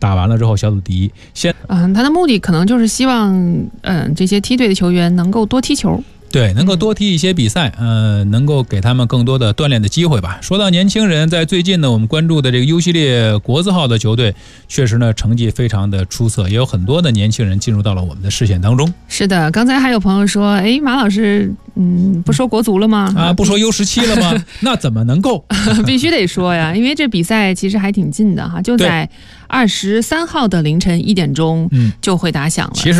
打完了之后小组第一。 他的目的可能就是希望这些梯队的球员能够多踢球。 对，能够多踢一些比赛，能够给他们更多的锻炼的机会吧。说到年轻人，在最近呢，我们关注的这个 U 系列国字号的球队，确实呢成绩非常的出色，也有很多的年轻人进入到了我们的视线当中。 是的，刚才还有朋友说，马老师，不说国足了吗？ 不说 U17 了吗？那怎么能够？ 必须得说呀，因为这比赛其实还挺近的哈，就在23号的凌晨1点钟就会打响了。